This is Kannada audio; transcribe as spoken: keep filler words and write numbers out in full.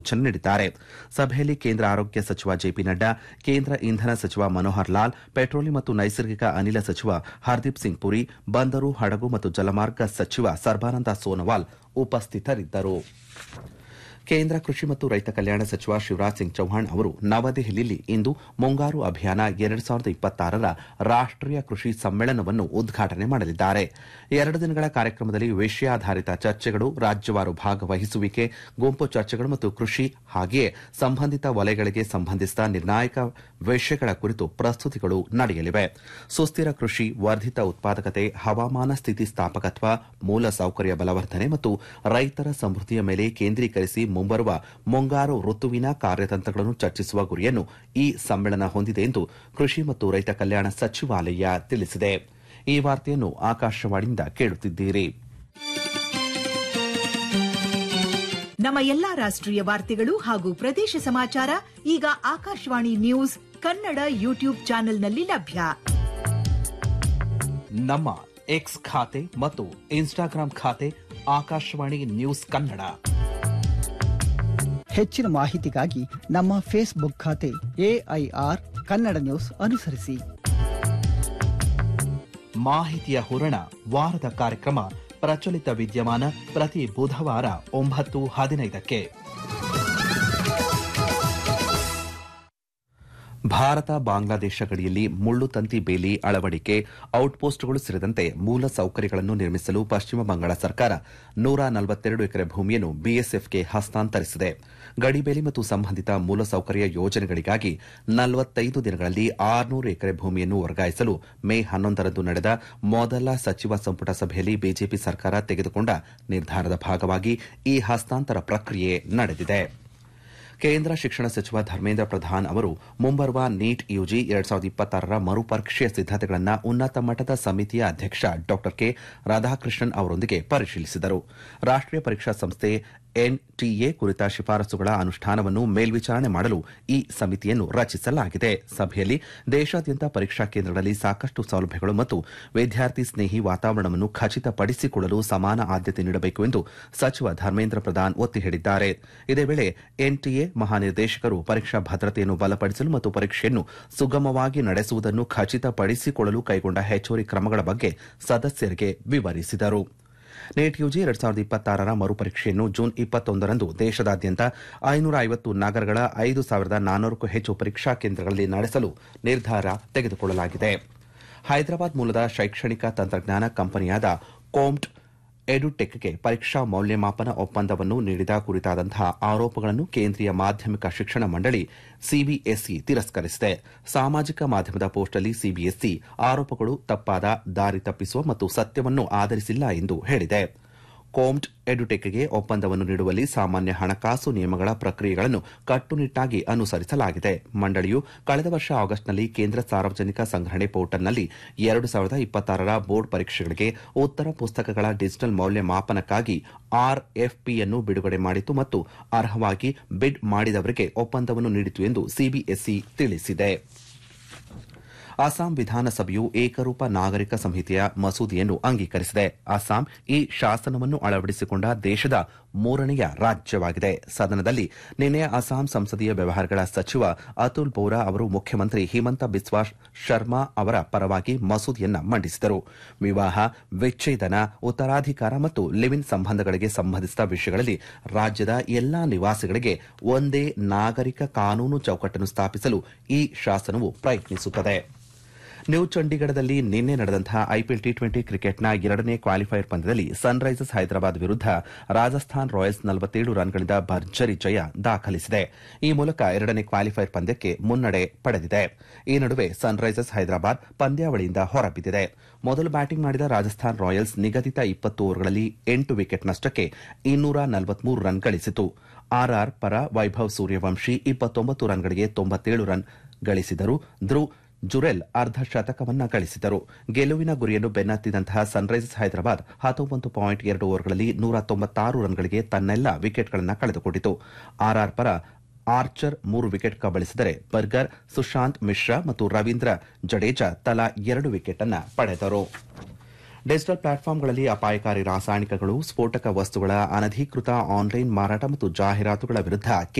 ಸೂಚನೆ ನೀಡಿದ್ದಾರೆ. ಸಭೆಯಲ್ಲಿ ಕೇಂದ್ರ ಆರೋಗ್ಯ ಸಚಿವ ಜೆಪಿ ನಡ್ಡಾ, ಕೇಂದ್ರ ಇಂಧನ ಸಚಿವ ಮನೋಹರ್ ಲಾಲ್, ಪೆಟ್ರೋಲಿಯಂ ಮತ್ತು ನೈಸರ್ಗಿಕ ಅನಿಲ ಸಚಿವ ಹರ್ದೀಪ್ ಸಿಂಗ್ ಪುರಿ, ಬಂದರು, ಹಡಗು ಮತ್ತು ಜಲಮಾರ್ಗ ಸಚಿವ ಸರ್ಬಾನಂದ ಸೋನೋವಾಲ್ ಉಪಸ್ಥಿತರಿದ್ದರು. ಕೇಂದ್ರ ಕೃಷಿ ಮತ್ತು ರೈತ ಕಲ್ಯಾಣ ಸಚಿವ ಶಿವರಾಜ್ ಸಿಂಗ್ ಚೌಹಾಣ್ ಅವರು ನವದೆಹಲಿಯಲ್ಲಿ ಇಂದು ಮುಂಗಾರು ಅಭಿಯಾನ ಎರಡು ಸಾವಿರದ ಇಪ್ಪತ್ತಾರರ ರಾಷ್ಟೀಯ ಕೃಷಿ ಸಮ್ಮೇಳನವನ್ನು ಉದ್ಘಾಟನೆ ಮಾಡಲಿದ್ದಾರೆ. ಎರಡು ದಿನಗಳ ಕಾರ್ಯಕ್ರಮದಲ್ಲಿ ವಿಷಯಾಧಾರಿತ ಚರ್ಚೆಗಳು, ರಾಜ್ಯವಾರು ಭಾಗವಹಿಸುವಿಕೆ, ಗುಂಪು ಚರ್ಚೆಗಳು ಮತ್ತು ಕೃಷಿ ಹಾಗೆಯೇ ಸಂಬಂಧಿತ ವಲಯಗಳಿಗೆ ಸಂಬಂಧಿಸಿದ ನಿರ್ಣಾಯಕ ವಿಷಯಗಳ ಕುರಿತು ಪ್ರಸ್ತುತಿಗಳು ನಡೆಯಲಿವೆ. ಸುಸ್ಥಿರ ಕೃಷಿ, ವರ್ಧಿತ ಉತ್ಪಾದಕತೆ, ಹವಾಮಾನ ಸ್ಥಿತಿಸ್ಥಾಪಕತ್ವ, ಮೂಲಸೌಕರ್ಯ ಬಲವರ್ಧನೆ ಮತ್ತು ರೈತರ ಸಮೃದ್ಧಿಯ ಮೇಲೆ ಕೇಂದ್ರೀಕರಿಸಿ ಮುಂಬರುವ ಮುಂಗಾರು ಋತುವಿನ ಕಾರ್ಯತಂತ್ರಗಳನ್ನು ಚರ್ಚಿಸುವ ಗುರಿಯನ್ನು ಈ ಸಮ್ಮೇಳನ ಹೊಂದಿದೆ ಎಂದು ಕೃಷಿ ಮತ್ತು ರೈತ ಕಲ್ಯಾಣ ಸಚಿವಾಲಯ ತಿಳಿಸಿದೆ. ಈ ವಾರ್ತೆಯನ್ನು ಆಕಾಶವಾಣಿಯಿಂದ ಕೇಳುತ್ತಿದ್ದೀರಿ. ನಮ್ಮ ಎಲ್ಲಾ ರಾಷ್ಟ್ರೀಯ ವಾರ್ತೆಗಳು ಹಾಗೂ ಪ್ರದೇಶ ಸಮಾಚಾರ ಈಗ ಆಕಾಶವಾಣಿ ನ್ಯೂಸ್ ಕನ್ನಡ ಯೂಟ್ಯೂಬ್ ಚಾನೆಲ್ನಲ್ಲಿ ಲಭ್ಯ. ನಮ್ಮ ಎಕ್ಸ್ ಖಾತೆ ಮತ್ತು ಇನ್ಸ್ಟಾಗ್ರಾಂ ಖಾತೆ ಆಕಾಶವಾಣಿ ನ್ಯೂಸ್ ಕನ್ನಡ. ಹೆಚ್ಚಿನ ಮಾಹಿತಿಗಾಗಿ ನಮ್ಮ ಫೇಸ್ಬುಕ್ ಖಾತೆ ಎಐಆರ್ ಕನ್ನಡ ನ್ಯೂಸ್ ಅನುಸರಿಸಿ. ಮಾಹಿತಿಯ ಹೂರಣ ವಾರದ ಕಾರ್ಯಕ್ರಮ ಪ್ರಚಲಿತ ವಿದ್ಯಮಾನ ಪ್ರತಿ ಬುಧವಾರ ಒಂಬತ್ತು ಹದಿನೈದಕ್ಕೆ. ಭಾರತ ಬಾಂಗ್ಲಾದೇಶ ಗಡಿಯಲ್ಲಿ ಮುಳ್ಳು ತಂತಿ ಬೇಲಿ ಅಳವಡಿಕೆ, ಔಟ್ಪೋಸ್ಟ್ಗಳು ಸೇರಿದಂತೆ ಮೂಲ ಸೌಕರ್ಯಗಳನ್ನು ನಿರ್ಮಿಸಲು ಪಶ್ಚಿಮ ಬಂಗಾಳ ಸರ್ಕಾರ ನೂರ ನಲವತ್ತೆರಡು ಎಕರೆ ಭೂಮಿಯನ್ನು ಬಿಎಸ್ಎಫ್ಗೆ ಹಸ್ತಾಂತರಿಸಿದೆ. ಗಡಿಬೇಲಿ ಮತ್ತು ಸಂಬಂಧಿತ ಮೂಲಸೌಕರ್ಯ ಯೋಜನೆಗಳಿಗಾಗಿ ನಲವತ್ತೈದು ದಿನಗಳಲ್ಲಿ ಆರುನೂರು ಎಕರೆ ಭೂಮಿಯನ್ನು ವರ್ಗಾಯಿಸಲು ಮೇ ಹನ್ನೊಂದರಂದು ನಡೆದ ಮೊದಲ ಸಚಿವ ಸಂಪುಟ ಸಭೆಯಲ್ಲಿ ಬಿಜೆಪಿ ಸರ್ಕಾರ ತೆಗೆದುಕೊಂಡ ನಿರ್ಧಾರದ ಭಾಗವಾಗಿ ಈ ಹಸ್ತಾಂತರ ಪ್ರಕ್ರಿಯೆ ನಡೆದಿದೆ. ಕೇಂದ್ರ ಶಿಕ್ಷಣ ಸಚಿವ ಧರ್ಮೇಂದ್ರ ಪ್ರಧಾನ್ ಅವರು ಮುಂಬರುವ ನೀಟ್ ಯುಜಿ ಎರಡ್ ಸಾವಿರದ ಇಪ್ಪತ್ತಾರರ ಮರುಪರೀಕ್ಷೆಯ ಸಿದ್ದತೆಗಳನ್ನು ಉನ್ನತ ಮಟ್ಟದ ಸಮಿತಿಯ ಅಧ್ಯಕ್ಷ ಡಾ ಕೆ ರಾಧಾಕೃಷ್ಣನ್ ಅವರೊಂದಿಗೆ ಪರಿಶೀಲಿಸಿದರು. ರಾಷ್ಟೀಯ ಪರೀಕ್ಷಾ ಸಂಸ್ಥೆ ಎನ್ಟಿಎ ಕುರಿತ ಶಿಫಾರಸುಗಳ ಅನುಷ್ಠಾನವನ್ನು ಮೇಲ್ವಿಚಾರಣೆ ಮಾಡಲು ಈ ಸಮಿತಿಯನ್ನು ರಚಿಸಲಾಗಿದೆ. ಸಭೆಯಲ್ಲಿ ದೇಶಾದ್ಯಂತ ಪರೀಕ್ಷಾ ಕೇಂದ್ರಗಳಲ್ಲಿ ಸಾಕಷ್ಟು ಸೌಲಭ್ಯಗಳು ಮತ್ತು ವಿದ್ಯಾರ್ಥಿ ಸ್ನೇಹಿ ವಾತಾವರಣವನ್ನು ಖಚಿತಪಡಿಸಿಕೊಳ್ಳಲು ಸಮಾನ ಆದ್ಯತೆ ನೀಡಬೇಕು ಎಂದು ಸಚಿವ ಧರ್ಮೇಂದ್ರ ಪ್ರಧಾನ್ ಒತ್ತಿ ಹೇಳಿದ್ದಾರೆ. ಇದೇ ವೇಳೆ ಎನ್ಟಿಎ ಮಹಾನಿರ್ದೇಶಕರು ಪರೀಕ್ಷಾ ಭದ್ರತೆಯನ್ನು ಬಲಪಡಿಸಲು ಮತ್ತು ಪರೀಕ್ಷೆಯನ್ನು ಸುಗಮವಾಗಿ ನಡೆಸುವುದನ್ನು ಖಚಿತಪಡಿಸಿಕೊಳ್ಳಲು ಕೈಗೊಂಡ ಹೆಚ್ಚುವರಿ ಕ್ರಮಗಳ ಬಗ್ಗೆ ಸದಸ್ಯರಿಗೆ ವಿವರಿಸಿದರು. ನೀಟ್ ಯುಜಿ ಎರಡ್ ಸಾವಿರದ ಇಪ್ಪತ್ತಾರರ ಮರುಪರೀಕ್ಷೆಯನ್ನು ಜೂನ್ ಇಪ್ಪತ್ತೊಂದರಂದು ದೇಶದಾದ್ಯಂತ ಐನೂರ ಐವತ್ತು ನಗರಗಳ ಐದು ಸಾವಿರದ ನಾನ್ನೂರಕ್ಕೂ ಹೆಚ್ಚು ಪರೀಕ್ಷಾ ಕೇಂದ್ರಗಳಲ್ಲಿ ನಡೆಸಲು ನಿರ್ಧಾರ ತೆಗೆದುಕೊಳ್ಳಲಾಗಿದೆ. ಹೈದರಾಬಾದ್ ಮೂಲದ ಶೈಕ್ಷಣಿಕ ತಂತ್ರಜ್ಞಾನ ಕಂಪನಿಯಾದ ಕೋಮ್ಟ್ ಎಡುಟೆಕ್ಗೆ ಪರೀಕ್ಷಾ ಮೌಲ್ಯಮಾಪನ ಒಪ್ಪಂದವನ್ನು ನೀಡಿದ ಕುರಿತಾದಂತಹ ಆರೋಪಗಳನ್ನು ಕೇಂದ್ರೀಯ ಮಾಧ್ಯಮಿಕ ಶಿಕ್ಷಣ ಮಂಡಳಿ ಸಿಬಿಎಸ್ಇ ತಿರಸ್ಕರಿಸಿದೆ. ಸಾಮಾಜಿಕ ಮಾಧ್ಯಮದ ಪೋಸ್ಟ್ನಲ್ಲಿ ಸಿಬಿಎಸ್ಇ ಆರೋಪಗಳು ತಪ್ಪಾದ, ದಾರಿ ತಪ್ಪಿಸುವ ಮತ್ತು ಸತ್ಯವನ್ನು ಆಧರಿಸಿಲ್ಲ ಎಂದು ಹೇಳಿದೆ. ಕೋಮ್ಟ್ ಎಡುಟೆಕ್ಗೆ ಒಪ್ಪಂದವನ್ನು ನೀಡುವಲ್ಲಿ ಸಾಮಾನ್ಯ ಹಣಕಾಸು ನಿಯಮಗಳ ಪ್ರಕ್ರಿಯೆಗಳನ್ನು ಕಟ್ಟುನಿಟ್ಟಾಗಿ ಅನುಸರಿಸಲಾಗಿದೆ. ಮಂಡಳಿಯು ಕಳೆದ ವರ್ಷ ಆಗಸ್ಟ್ನಲ್ಲಿ ಕೇಂದ್ರ ಸಾರ್ವಜನಿಕ ಸಂಗ್ರಹಣೆ ಪೋರ್ಟಲ್ನಲ್ಲಿ ಎರಡು ಸಾವಿರದ ಇಪ್ಪತ್ತಾರರ ಬೋರ್ಡ್ ಪರೀಕ್ಷೆಗಳಿಗೆ ಉತ್ತರ ಪುಸ್ತಕಗಳ ಡಿಜಿಟಲ್ ಮೌಲ್ಯಮಾಪನಕ್ಕಾಗಿ ಆರ್ಎಫ್ಪಿಯನ್ನು ಬಿಡುಗಡೆ ಮಾಡಿತು ಮತ್ತು ಅರ್ಹವಾಗಿ ಬಿಡ್ ಮಾಡಿದವರಿಗೆ ಒಪ್ಪಂದವನ್ನು ನೀಡಿತು ಎಂದು ಸಿಬಿಎಸ್ಇ ತಿಳಿಸಿದೆ. ಅಸ್ಸಾಂ ವಿಧಾನಸಭೆಯು ಏಕರೂಪ ನಾಗರಿಕ ಸಂಹಿತೆಯ ಮಸೂದೆಯನ್ನು ಅಂಗೀಕರಿಸಿದೆ. ಅಸ್ಸಾಂ ಈ ಶಾಸನವನ್ನು ಅಳವಡಿಸಿಕೊಂಡ ದೇಶದ ಮೂರನೆಯ ರಾಜ್ಯವಾಗಿದೆ. ಸದನದಲ್ಲಿ ನಿನ್ನೆ ಅಸ್ಸಾಂ ಸಂಸದೀಯ ವ್ಯವಹಾರಗಳ ಸಚಿವ ಅತುಲ್ ಬೋರಾ ಅವರು ಮುಖ್ಯಮಂತ್ರಿ ಹಿಮಂತ ಬಿಸ್ವಾ ಶರ್ಮಾ ಅವರ ಪರವಾಗಿ ಮಸೂದೆಯನ್ನು ಮಂಡಿಸಿದರು. ವಿವಾಹ, ವಿಚ್ಛೇದನ, ಉತ್ತರಾಧಿಕಾರ ಮತ್ತು ಲಿವ್ ಇನ್ ಸಂಬಂಧಗಳಿಗೆ ಸಂಬಂಧಿಸಿದ ವಿಷಯಗಳಲ್ಲಿ ರಾಜ್ಯದ ಎಲ್ಲಾ ನಿವಾಸಿಗಳಿಗೆ ಒಂದೇ ನಾಗರಿಕ ಕಾನೂನು ಚೌಕಟ್ಟನ್ನು ಸ್ಥಾಪಿಸಲು ಈ ಶಾಸನವು ಪ್ರಯತ್ನಿಸುತ್ತದೆ. ನ್ಯೂ ಚಂಡೀಗಢದಲ್ಲಿ ನಿನ್ನೆ ನಡೆದಂತಹ ಐಪಿಎಲ್ ಟಿ ಟ್ವೆಂಟಿ ಕ್ರಿಕೆಟ್ನ ಎರಡನೇ ಕ್ವಾಲಿಫೈಯರ್ ಪಂದ್ಯದಲ್ಲಿ ಸನ್ರೈಸರ್ಸ್ ಹೈದರಾಬಾದ್ ವಿರುದ್ಧ ರಾಜಸ್ಥಾನ್ ರಾಯಲ್ಸ್ ನಲವತ್ತೇಳು ರನ್ಗಳಿಂದ ಭರ್ಜರಿ ಜಯ ದಾಖಲಿಸಿದೆ. ಈ ಮೂಲಕ ಎರಡನೇ ಕ್ವಾಲಿಫೈಯರ್ ಪಂದ್ಯಕ್ಕೆ ಮುನ್ನಡೆ ಪಡೆದಿದೆ. ಈ ನಡುವೆ ಸನ್ರೈಸರ್ಸ್ ಹೈದರಾಬಾದ್ ಪಂದ್ಯಾವಳಿಯಿಂದ ಹೊರಬಿದ್ದಿದೆ. ಮೊದಲು ಬ್ಯಾಟಿಂಗ್ ಮಾಡಿದ ರಾಜಸ್ಥಾನ್ ರಾಯಲ್ಸ್ ನಿಗದಿತ ಇಪ್ಪತ್ತು ಓವರ್ಗಳಲ್ಲಿ ಎಂಟು ವಿಕೆಟ್ ನಷ್ಟಕ್ಕೆ ಇನ್ನೂರ ನಲವತ್ಮೂರು ರನ್ ಗಳಿಸಿತು. ಆರ್ಆರ್ ಪರ ವೈಭವ್ ಸೂರ್ಯವಂಶಿ ಇಪ್ಪತ್ತೊಂಬತ್ತು ರನ್ಗಳಿಗೆ ತೊಂಬತ್ತೇಳು ರನ್ ಗಳಿಸಿದರು. ಧ್ರುವ್ ಜುರೆಲ್ ಅರ್ಧ ಶತಕವನ್ನ ಗಳಿಸಿದರು. ಗೆಲುವಿನ ಗುರಿಯನ್ನು ಬೆನ್ನತ್ತಿದಂತಹ ಸನ್ರೈಸರ್ಸ್ ಹೈದರಾಬಾದ್ ಹತ್ತೊಂಬತ್ತು ಪಾಯಿಂಟ್ ಎರಡು ಓವರ್ಗಳಲ್ಲಿ ನೂರ ತೊಂಬತ್ತಾರು ರನ್ಗಳಿಗೆ ತನ್ನೆಲ್ಲ ವಿಕೆಟ್ಗಳನ್ನು ಕಳೆದುಕೊಂಡಿತು. ಆರ್ಆರ್ ಪರ ಆರ್ಚರ್ ಮೂರು ವಿಕೆಟ್ ಕಬಳಿಸಿದರೆ ಬರ್ಗರ್, ಸುಶಾಂತ್ ಮಿಶ್ರಾ ಮತ್ತು ರವೀಂದ್ರ ಜಡೇಜಾ ತಲಾ ಎರಡು ವಿಕೆಟ್ ಅನ್ನು ಪಡೆದರು. ಡಿಜಿಟಲ್ ಪ್ಲಾಟ್ಫಾರ್ಮ್ಗಳಲ್ಲಿ ಅಪಾಯಕಾರಿ ರಾಸಾಯನಿಕಗಳು ಸ್ಫೋಟಕ ವಸ್ತುಗಳ ಅನಧಿಕೃತ ಆನ್ಲೈನ್ ಮಾರಾಟ ಮತ್ತು ಜಾಹೀರಾತುಗಳ ವಿರುದ್ಧ